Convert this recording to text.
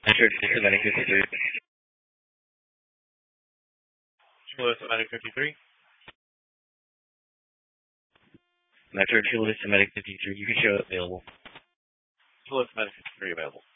Metro Systematic 53. Chula Systematic 53. Metro Chula Systematic 53. You can show it available. Chula Systematic 53 available.